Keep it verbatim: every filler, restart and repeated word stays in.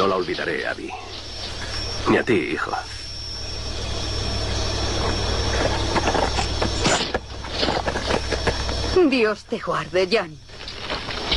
No la olvidaré, Abby. Ni a ti, hijo. Dios te guarde, Jan.